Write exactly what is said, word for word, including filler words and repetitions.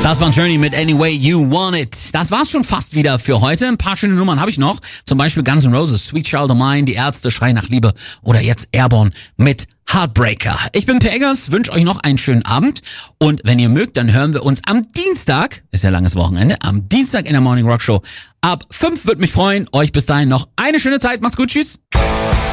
Das war Journey mit Any Way You Want It. Das war's schon fast wieder für heute. Ein paar schöne Nummern habe ich noch. Zum Beispiel Guns N' Roses, Sweet Child of Mine, Die Ärzte, Schrei nach Liebe oder jetzt Airborne mit Heartbreaker. Ich bin Per Eggers, wünsche euch noch einen schönen Abend und wenn ihr mögt, dann hören wir uns am Dienstag, ist ja langes Wochenende, am Dienstag in der Morning Rock Show ab fünf. Würde mich freuen. Euch bis dahin noch eine schöne Zeit. Macht's gut, tschüss.